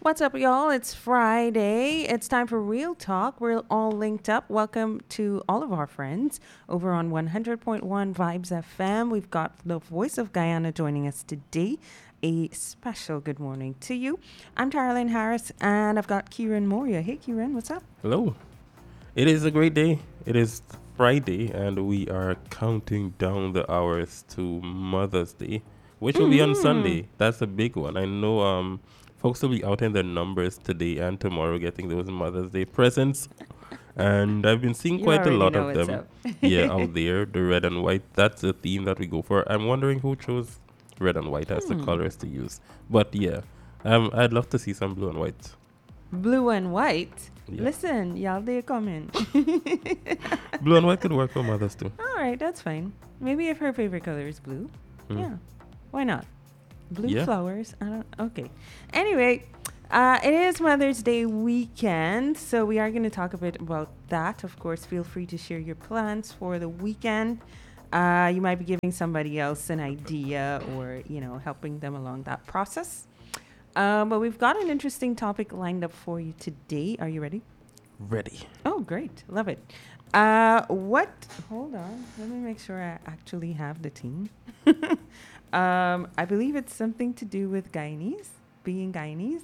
What's up, y'all? It's Friday. It's time for Real Talk. We're all linked up. Welcome to all of our friends over on 100.1 Vibes FM. We've got the voice of Guyana joining us today. A special good morning to you. I'm Tarlyn Harris, and I've got Kieran Moria. Hey, Kieran, what's up? Hello. It is a great day. It is Friday, and we are counting down the hours to Mother's Day, which will be on Sunday. That's a big one. I know folks will be out in their numbers today and tomorrow getting those Mother's Day presents. And I've been seeing You quite a already lot know of what's them. up. Yeah, out there, the red and white. That's the theme that we go for. I'm wondering who chose red and white as the colors to use. But yeah, I'd love to see some blue and white. Blue and white. Yeah. Listen, y'all, they're coming. Blue and white could work for mothers too. All right, that's fine. Maybe if her favorite color is blue. Mm. Yeah, why not? Blue Yeah. flowers. I don't. Okay. Anyway, it is Mother's Day weekend, so we are going to talk a bit about that. Of course, feel free to share your plans for the weekend. You might be giving somebody else an idea, or helping them along that process. But we've got an interesting topic lined up for you today. Are you ready? Ready. Oh, great. Love it. Hold on. Let me make sure I actually have the team. I believe it's something to do with Guyanese, being Guyanese.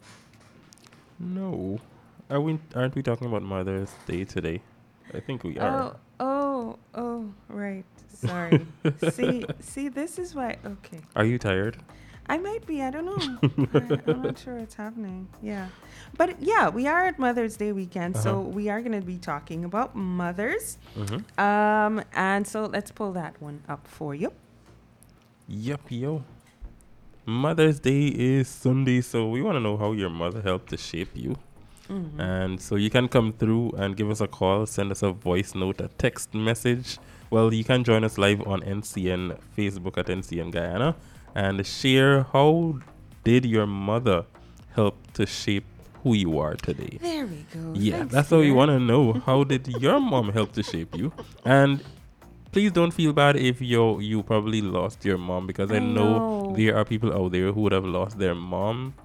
No. Aren't we talking about Mother's Day today? I think we are. Oh, right. Sorry. see, this is why. Okay. Are you tired? I might be. I don't know. I'm not sure what's happening. Yeah. But yeah, we are at Mother's Day weekend. So we are going to be talking about mothers. Mm-hmm. And so let's pull that one up for you. Yep, yo. Mother's Day is Sunday, so we want to know how your mother helped to shape you. Mm-hmm. And so you can come through and give us a call, send us a voice note, a text message. Well, you can join us live on NCN Facebook at NCN Guyana and share how did your mother help to shape who you are today. There we go. Yeah, Thanks, that's what we Kieran. want to know. How did your mom help to shape you? And please don't feel bad if you probably lost your mom, because I know there are people out there who would have lost their moms.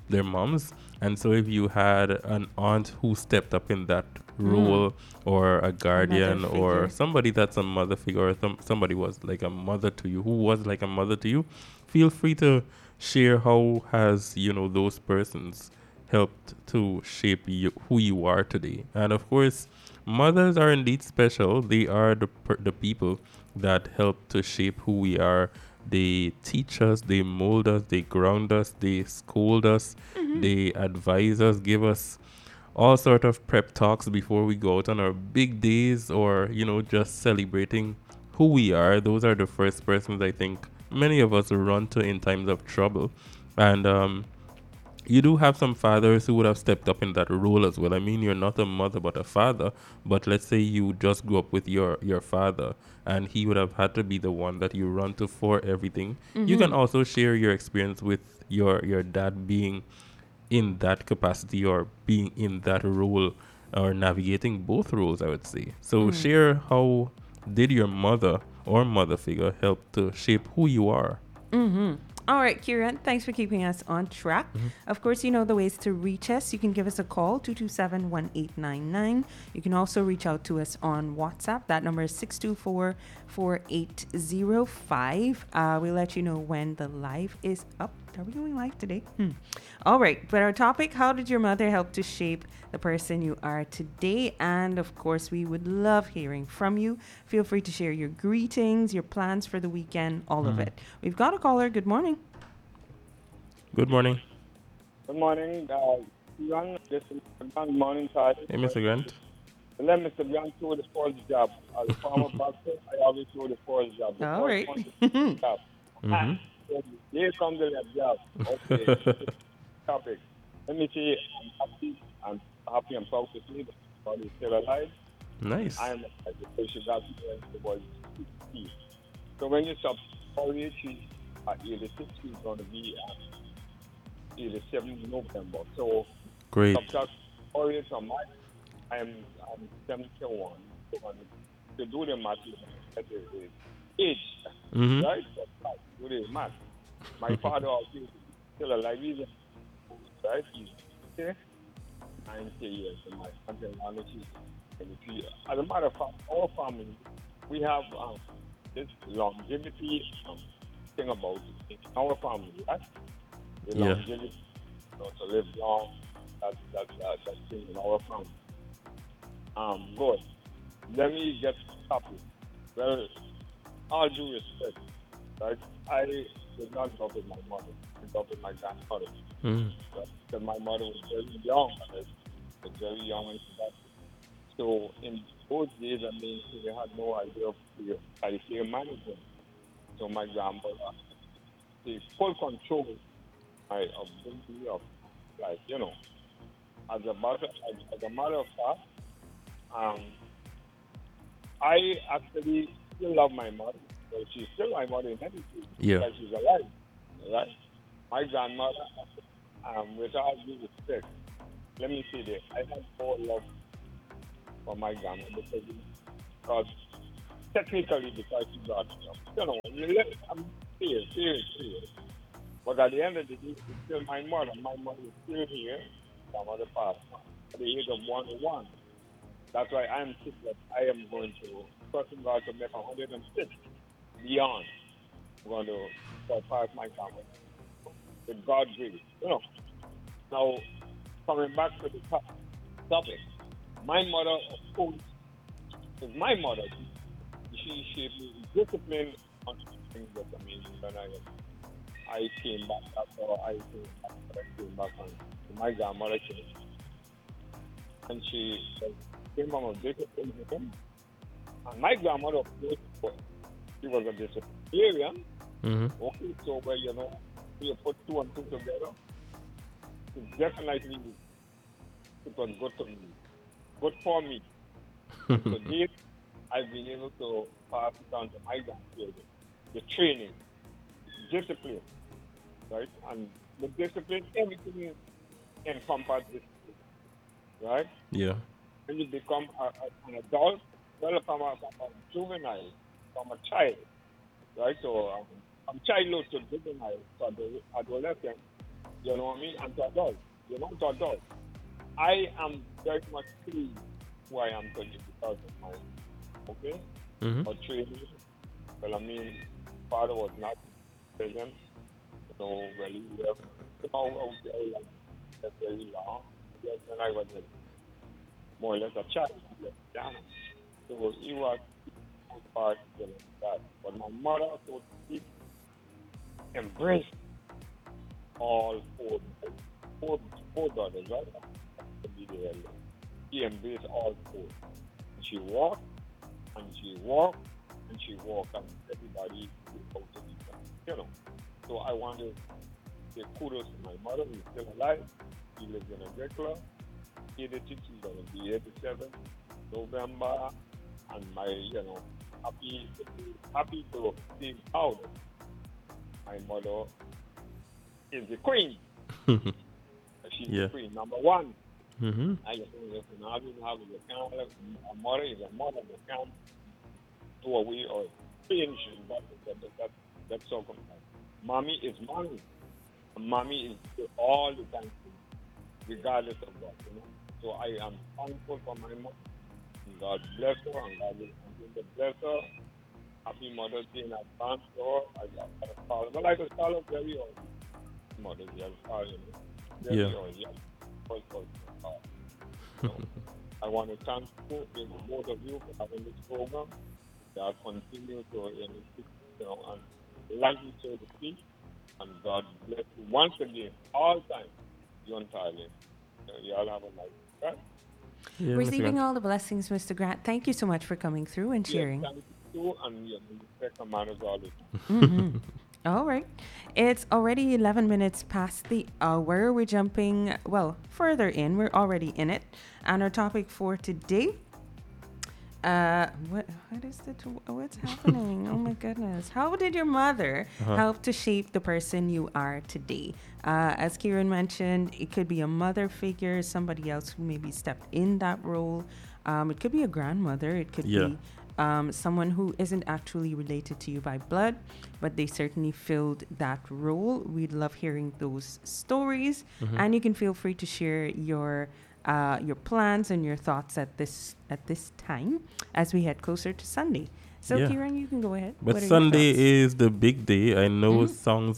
And so if you had an aunt who stepped up in that role, or a guardian, or figure. somebody that's a mother figure, or somebody was like a mother to you, who was like a mother to you, feel free to share how has those persons helped to shape you, who you are today. And of course, mothers are indeed special. They are the people that help to shape who we are. They teach us, they mold us, they ground us, they scold us, they advise us, give us all sort of prep talks before we go out on our big days, or just celebrating who we are. Those are the first persons I think many of us run to in times of trouble. And you do have some fathers who would have stepped up in that role as well. I mean, you're not a mother but a father, but let's say you just grew up with your father, and he would have had to be the one that you run to for everything. You can also share your experience with your dad being in that capacity, or being in that role, or navigating both roles, I would say. So share how did your mother or mother figure help to shape who you are. All right, Kieran, thanks for keeping us on track. Of course, you know the ways to reach us. You can give us a call, 227-1899. You can also reach out to us on WhatsApp. That number is 624-4805. We'll let you know when the live is up. Are we going live today? All right, but our topic, how did your mother help to shape the person you are today? And of course, we would love hearing from you. Feel free to share your greetings, your plans for the weekend, all of it. We've got a caller. Good morning. Good morning. Good morning, Young. This is good morning, Todd. Hey, Mr. Grant. Let Mr. Young do the first job. As a former boxer, I always do the first job. The All first right. one is the job. Here comes the left job. Okay. Topic. Let me see. I'm happy. I'm proud to see that God is still alive. Nice. I am a patient God the boy. So when you stop porridge, 86 is going to be 7th November. So Great. subtract porridge from my I'm 71. So to do the math, the age, right? Do the math. My father also is still alive. He's right? He's okay, 90 years, and my uncle is 23. As a matter of fact, our family, we have this longevity thing about it in our family, right? The Yeah. longevity, to live long, that thing in our family. Good. Let me get started. Well, all due respect, right? I did not grow up with my mother. I grew up with my grandmother. Mm. Right? Because my mother was very young. I was very young when she died. So in those days, I mean, they had no idea of the care management. So my grandmother, the full control of bringing me up, like, as a matter of fact, um, I actually still love my mother. Well, she's still my mother in everything Yeah. because she's alive, right? My grandmother, with all due respect, let me say this: I have more love for my grandmother because technically because she got, I'm serious. But at the end of the day, it's still my mother. My mother is still here. My mother passed at the age of 101. That's why I'm sick that I am going to, trusting God to make 106 beyond. I'm going to surpass my family with God's grace. Now, coming back to the topic, my mother, of course, is my mother. She shaped me in discipline on things that amazing when I came back after I came back and my grandmother came and she came from a disciplined home. And my grandmother, of course, she was a disciplinarian. Mm-hmm. Okay, so where you put two and two together, it definitely it was good to me, good for me. And so this I've been able to pass it on to my grandchildren. The training, discipline, right? And the discipline, everything encompasses discipline, right? Yeah. When you become an adult, well, from a juvenile, from a child, right? So from childhood to juvenile, to adolescent, you know what I mean? And to adult, to adult. I am very much pleased who I am today because of my, okay? Mm-hmm. My training. Well, I mean, father was not present, well, he left, out very long, very long. Yes, when I was more or less a child, he left Ghana. So he was part of that. But my mother, so to speak, embraced all four daughters, right? To be there. She embraced all four. She walked, and she walked, and she walked, and everybody was out to eat her, So I want to say kudos to my mother, who's still alive. She lives in a regular. 86, she's going to be 87 November. And my, happy to be proud. My mother is the queen. She's Yeah. the queen, number one. Mm-hmm. I just don't have a mother is a mother that can't do away or change that circumstance. Mommy is mommy. And mommy is all the time, regardless of that. So I am thankful for my mother. And God bless her, and God will continue to bless her. Happy Mother's Day in advance to her. I call her. But I just call her very early. Mother's Day, I call her, very Yeah. early. So I want to thank both of you for having this program. That continue to and like you so to speak. And God bless you once again, all time, you and Thailand. You all have a nice day. Right? Yeah, Mr. Receiving Grant. all the blessings, Mr. Grant. Thank you so much for coming through and sharing. Yes, thank you too, and respect and manners all the time. Mm-hmm. All right. It's already 11 minutes past the hour. We're jumping, further in. We're already in it. And our topic for today, what's happening? Oh my goodness. How did your mother help to shape the person you are today? As Kieran mentioned, it could be a mother figure, somebody else who maybe stepped in that role. It could be a grandmother. It could be someone who isn't actually related to you by blood, but they certainly filled that role. We'd love hearing those stories, and you can feel free to share your plans and your thoughts at this time as we head closer to Sunday. So, Yeah. Kieran, you can go ahead. But What are your Sunday thoughts? is the big day. I know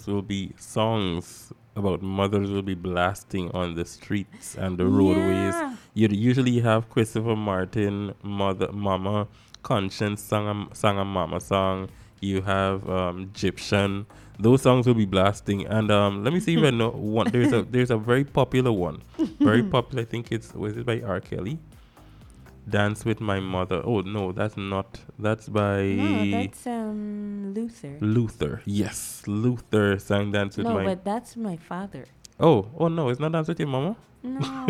songs about mothers will be blasting on the streets and the roadways. Yeah. You'd usually have Christopher Martin, Mama, Conscience sang a Mama song. You have Egyptian. Those songs will be blasting. And let me see if I know one. There's a very popular one. Very popular. I think was it by R. Kelly? Dance with My Mother. Oh no, that's not. That's by No, that's Luther. Luther. Yes, Luther sang Dance with No, My. but that's my father. Oh no, it's not Dance with Your Mama. No.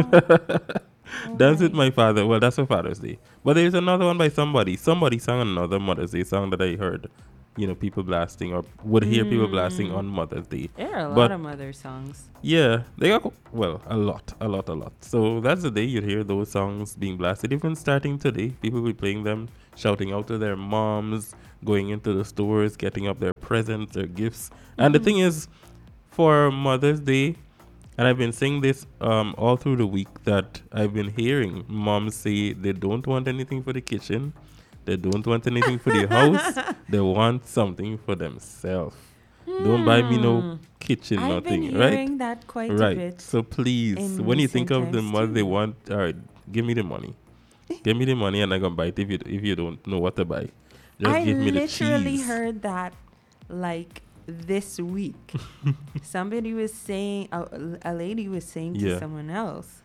Dance with My Father. Well, that's for Father's Day. But there's another one by somebody. Somebody sang another Mother's Day song that I heard. People blasting or would hear people blasting on Mother's Day. There are a But- lot of mother songs. Yeah, they are, a lot. So that's the day you'd hear those songs being blasted. Even starting today, people will be playing them, shouting out to their moms, going into the stores, getting up their presents, their gifts. And the thing is, for Mother's Day, and I've been saying this all through the week, that I've been hearing moms say they don't want anything for the kitchen. They don't want anything for the house. They want something for themselves. Don't buy me no kitchen, I've been nothing, right? hearing that quite a Right. bit. So please, in when you think recent of the times mother they too. want, all right, give me the money. Give me the money and I'm going to buy it if you don't know what to buy. Just I give me the literally cheese. heard that like this week. Somebody was saying, a lady was saying to Yeah. someone else,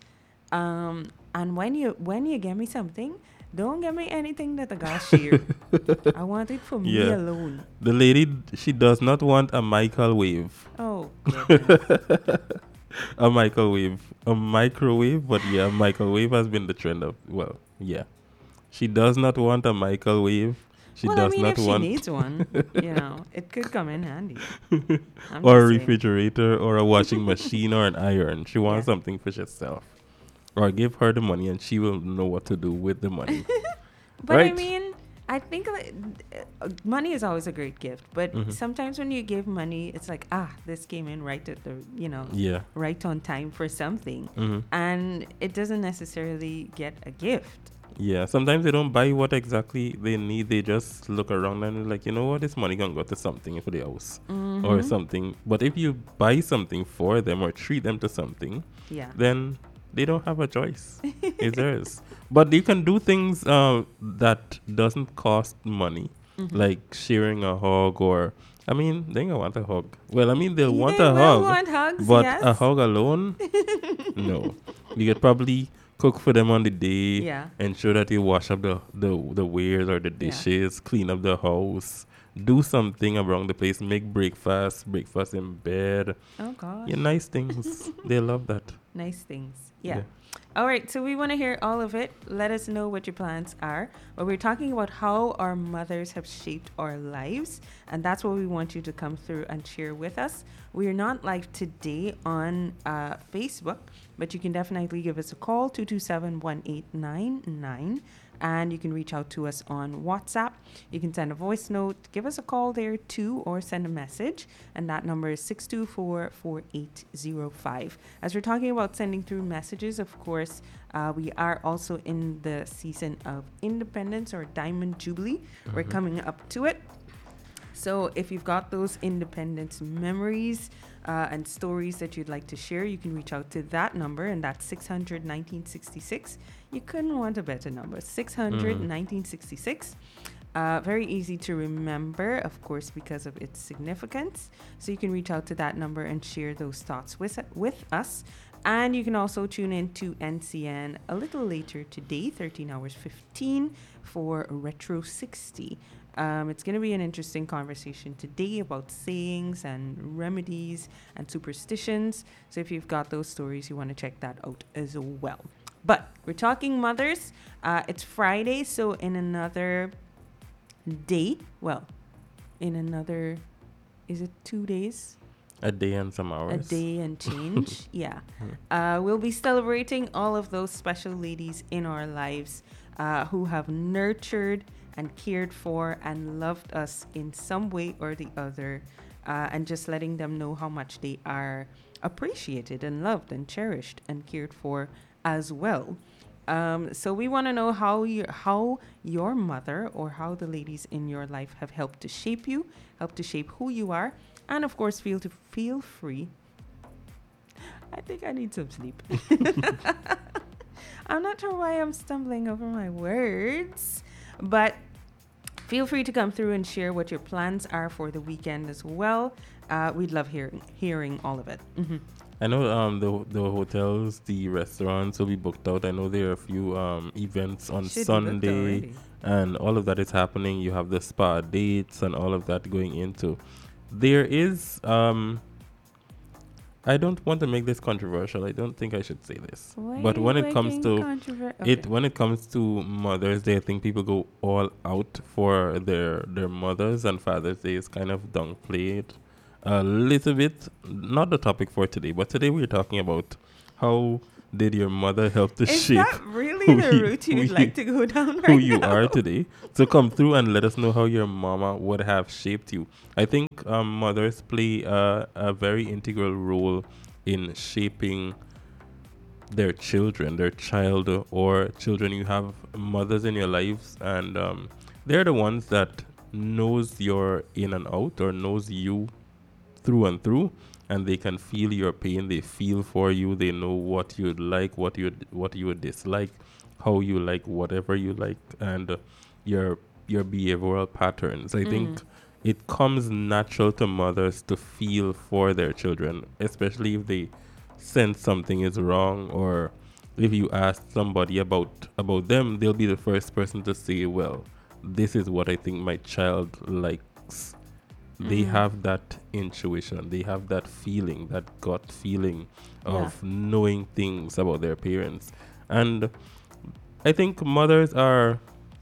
and when you get me something, don't get me anything that I got share. I want it for me Yeah. alone. The lady, she does not want a microwave. Oh, goodness. A microwave, but yeah, microwave has been the trend of, well, yeah. She does not want a microwave. She well, does I mean, not if want she needs one, it could come in handy. I'm or a just saying. refrigerator or a washing machine or an iron. She wants Yeah. something for herself. Or give her the money and she will know what to do with the money. But I Right. mean, I think money is always a great gift. But Mhm. sometimes when you give money, it's like, this came in right at the, Yeah. right on time for something. hmm And it doesn't necessarily get a gift. Yeah. Sometimes they don't buy what exactly they need. They just look around and like, you know what, this money gonna go to something for the house or something. But if you buy something for them or treat them to something, Yeah. then they don't have a choice. It's theirs. But you can do things that doesn't cost money, like sharing a hug or, I mean, they don't want a hug. Well, I mean, they'll want They a will hug, want hugs, but yes. a hug alone, no. You could probably cook for them on the day, Yeah. ensure that you wash up the wares or the dishes, clean up the house, do something around the place, make breakfast in bed. Oh, gosh. Yeah, nice things. They love that. Nice things. Yeah. Yeah. All right. So we want to hear all of it. Let us know what your plans are. But we're talking about how our mothers have shaped our lives. And that's what we want you to come through and share with us. We are not live today on Facebook, but you can definitely give us a call, 227-1899. And you can reach out to us on WhatsApp. You can send a voice note, give us a call there too, or send a message. And that number is 624-4805. As we're talking about sending through messages, of course, we are also in the season of Independence or Diamond Jubilee. We're coming up to it. So if you've got those independence memories and stories that you'd like to share, you can reach out to that number, and that's 600-1966. You couldn't want a better number, 600-1966. Very easy to remember, of course, because of its significance. So you can reach out to that number and share those thoughts with us. And you can also tune in to NCN a little later today, 13 hours 15, for Retro 60. It's going to be an interesting conversation today about sayings and remedies and superstitions. So if you've got those stories, you want to check that out as well. But we're talking mothers. It's Friday, so in another day, is it 2 days? A day and some hours. A day and change. Yeah. We'll be celebrating all of those special ladies in our lives who have nurtured and cared for and loved us in some way or the other, and just letting them know how much they are appreciated and loved and cherished and cared for as well. So we want to know how your mother or how the ladies in your life have helped to shape you, helped to shape who you are, and of course, feel free. I think I need some sleep. I'm not sure why I'm stumbling over my words, but feel free to come through and share what your plans are for the weekend as well. We'd love hearing all of it. Mm-hmm. I know the hotels, the restaurants will be booked out. I know there are a few events on Should be booked Sunday, already. and all of that is happening. You have the spa dates and all of that going into. There is I don't want to make this controversial. I don't think I should say this. Why But are when you it comes making to controver- when it comes to Mother's Day, I think people go all out for their mothers, and Father's Day is kind of downplayed a little bit. Not the topic for today, but today we're talking about how did your mother help to Is shape that really who the you- route who you'd you- like to go down right who you now? are today. So come through and let us know how your mama would have shaped you. I think mothers play a very integral role in shaping their children, their child or children. You have mothers in your lives, and they're the ones that knows your in and out, or knows you through and through, and they can feel your pain. They feel for you. They know what you'd like, what you would dislike, how you like whatever you like, and your behavioral patterns. I think it comes natural to mothers to feel for their children, especially if they sense something is wrong, or if you ask somebody about them, they'll be the first person to say, well, this is what I think my child likes. They have that intuition, they have that feeling, that gut feeling of knowing things about their parents. And I think mothers are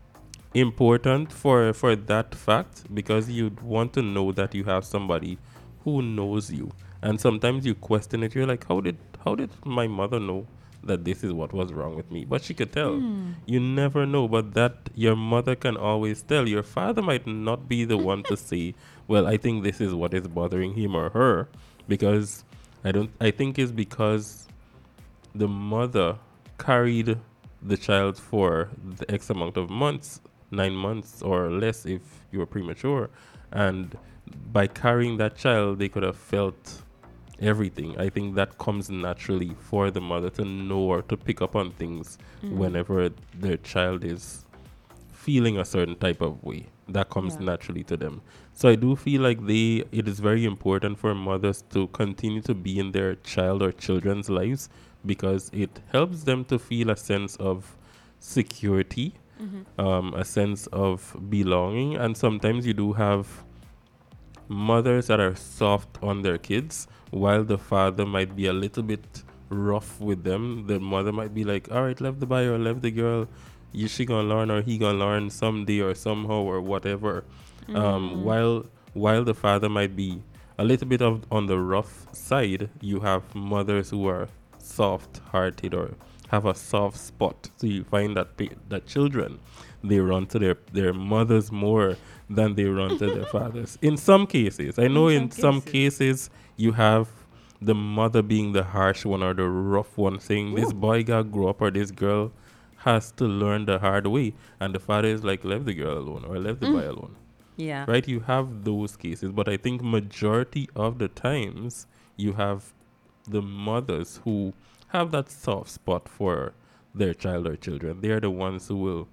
important for that fact, because you'd want to know that you have somebody who knows you. And sometimes you question it. You're like, how did my mother know that this is what was wrong with me? But she could tell. You never know, but that your mother can always tell. Your father might not be the one to say, well, I think this is what is bothering him or her, because I think it's because the mother carried the child for the X amount of months, 9 months or less if you were premature. And by carrying that child, they could have felt everything. I think that comes naturally for the mother to know or to pick up on things whenever their child is feeling a certain type of way. That comes naturally to them. So I do feel like it is very important for mothers to continue to be in their child or children's lives, because it helps them to feel a sense of security, a sense of belonging. And sometimes you do have mothers that are soft on their kids, while the father might be a little bit rough with them. The mother might be like, all right, left the boy or left the girl. She gonna learn or he gonna learn someday or somehow or whatever. While the father might be a little bit on the rough side, you have mothers who are soft-hearted or have a soft spot. So you find that children, they run to their mothers more than they run to their fathers. In some cases, I know in some cases you have the mother being the harsh one or the rough one, saying this boy got grow up or this girl has to learn the hard way, and the father is like, leave the girl alone or leave the boy alone. Yeah. Right? You have those cases, but I think majority of the times you have the mothers who have that soft spot for their child or children. They are the ones who will,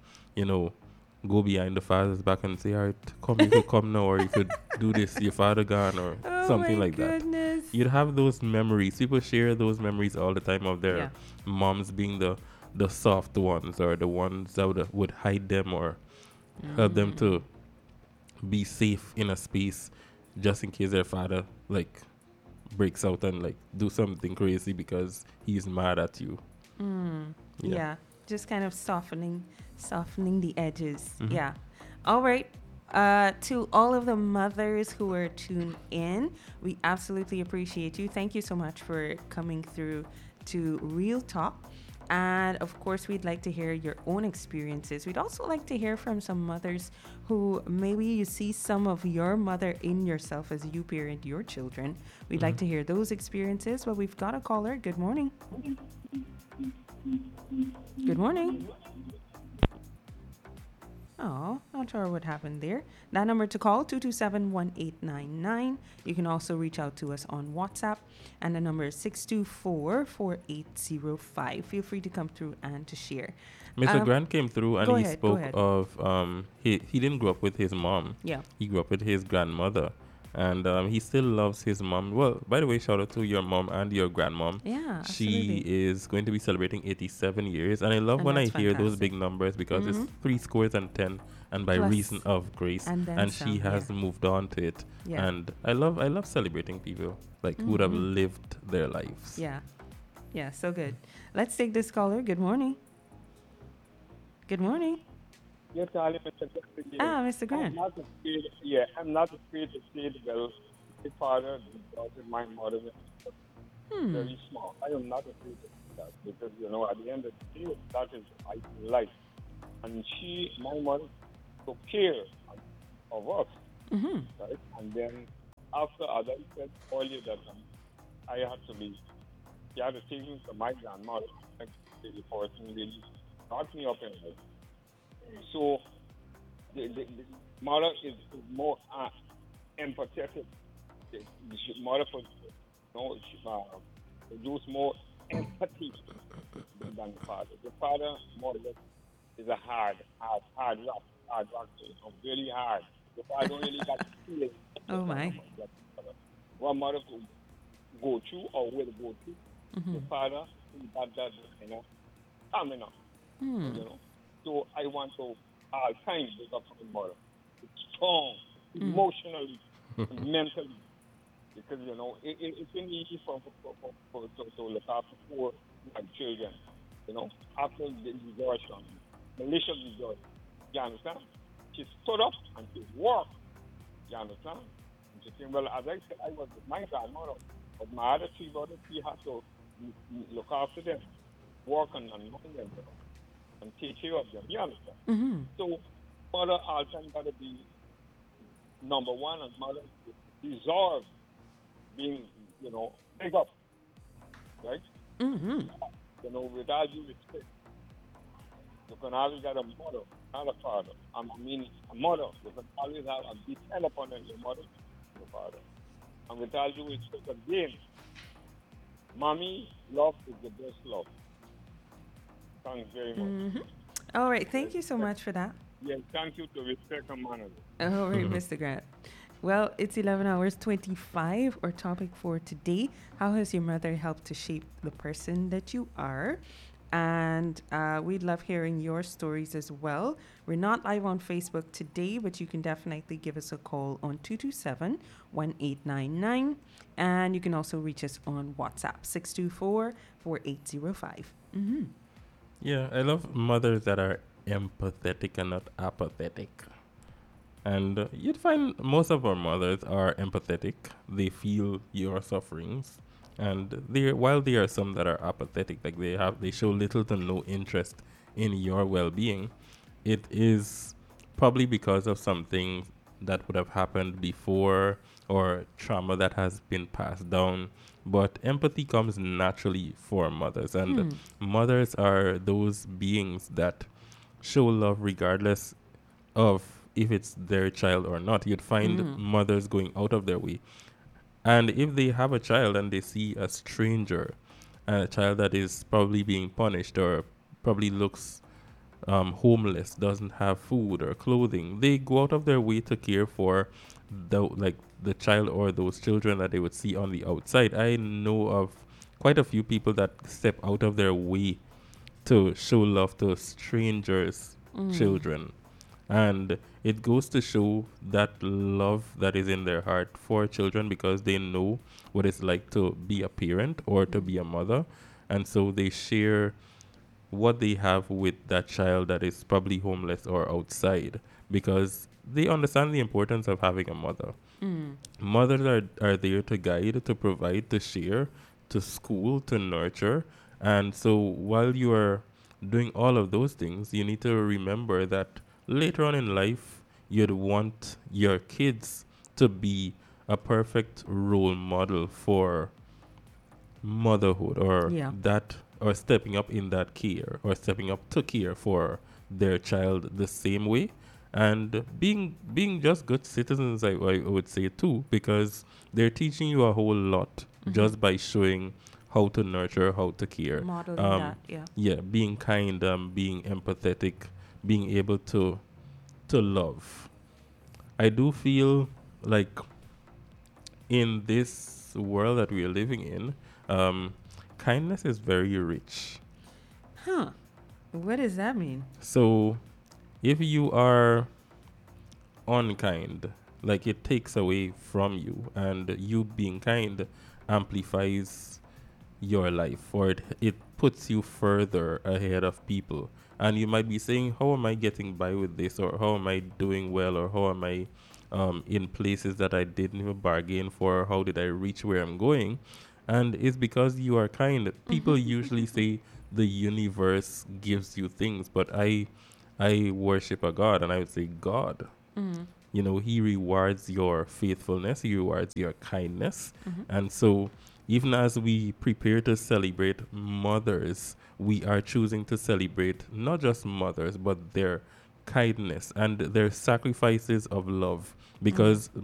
go behind the father's back and say, all right, come, you could come now, or you could do this, your father gone, or something like that. You'd have those memories. People share those memories all the time of their moms being the soft ones, or the ones that would hide them or help them to be safe in a space, just in case their father breaks out and do something crazy because he's mad at you. Yeah. Just kind of softening the edges. Yeah. All right. To all of the mothers who are tuned in, we absolutely appreciate you. Thank you so much for coming through to Real Talk. And of course, we'd like to hear your own experiences. We'd also like to hear from some mothers who maybe you see some of your mother in yourself as you parent your children. We'd like to hear those experiences. Well, we've got a caller. Good morning. Good morning. Oh, not sure what happened there. That number to call, 227-1899. You can also reach out to us on WhatsApp, and the number is 624-4805. Feel free to come through and to share. Mr. Grant came through and go he ahead, spoke of he didn't grow up with his mom. Yeah. He grew up with his grandmother. And he still loves his mom. Well, by the way, shout out to your mom and your grandmom. Yeah, She absolutely. is going to be celebrating 87 years. And I love And when I that's hear those fantastic. big numbers because it's 70 and by Plus, reason of grace. and then And some, she has yeah. moved on to it. Yeah. And I love celebrating people like who would have lived their lives. Yeah. Yeah, so good. Let's take this caller. Good morning. Good morning. Yes, Charlie, Mr. President. Ah, Mr. I'm Grant. not afraid. Yeah, I'm not afraid to say the well. My father, the daughter, my mother, very small. I am not afraid to do that because at the end of the day, that is life. And my mother, took care of us, right? And then after, as I said earlier, that I had to leave. She had to take me to my grandmother. Like the person really brought me up in life. So the mother is more empathetic. The mother produce more empathy than the father. The father more or less is a hard rock, really hard. The father don't really got feelings. Oh, my. One mother could go through or will go through. The father is that stamina. So I want to all times look up for the mother. It's strong, emotionally, mentally. Because, it's been easy to look after four children, after the divorce, malicious divorce. You understand? She stood up and she worked. You understand? And she said, well, as I said, I was with my grandmother, but my other three brothers, she had to look after them, work and mind them, and take care of them. You understand? So, mother all time got to be number one, and mother deserves being, big up, right? With all due respect, you can always get a mother, not a father. I mean, a mother. You can always have a depend upon your mother, your father. And with all due respect, again, mommy love is the best love. Thanks very much. All right. Thank you so much for that. Yes, thank you to respect and honor. All right, Mr. Grant. Well, it's 11 hours 25. Our topic for today: how has your mother helped to shape the person that you are? And we'd love hearing your stories as well. We're not live on Facebook today, but you can definitely give us a call on 227-1899. And you can also reach us on WhatsApp, 624-4805. Yeah, I love mothers that are empathetic and not apathetic. And you'd find most of our mothers are empathetic. They feel your sufferings. And while there are some that are apathetic, like they show little to no interest in your well-being, it is probably because of something that would have happened before or trauma that has been passed down. But empathy comes naturally for mothers, and mothers are those beings that show love regardless of if it's their child or not. You'd find mothers going out of their way. And if they have a child and they see a stranger, a child that is probably being punished or probably looks homeless, doesn't have food or clothing, they go out of their way to care for the child or those children that they would see on the outside. I know of quite a few people that step out of their way to show love to strangers' children. And it goes to show that love that is in their heart for children, because they know what it's like to be a parent or to be a mother. And so they share what they have with that child that is probably homeless or outside, because they understand the importance of having a mother. Mothers are there to guide, to provide, to share, to school, to nurture. And so while you are doing all of those things, you need to remember that later on in life, you'd want your kids to be a perfect role model for motherhood, or Yeah. that, or stepping up in that care, or stepping up to care for their child the same way, and being just good citizens, I would say too, because they're teaching you a whole lot just by showing how to nurture, how to care. Modeling that, yeah. Yeah, being kind, being empathetic, being able to love. I do feel like in this world that we are living in, um, kindness is very rich. Huh. What does that mean? So if you are unkind, like it takes away from you, and you being kind amplifies your life, or it puts you further ahead of people. And you might be saying, how am I getting by with this, or how am I doing well, or how am I in places that I didn't even bargain for, how did I reach where I'm going? And it's because you are kind. People usually say the universe gives you things, but I worship a God, and I would say God, you know, he rewards your faithfulness, he rewards your kindness. And so even as we prepare to celebrate mothers, we are choosing to celebrate not just mothers, but their kindness and their sacrifices of love, because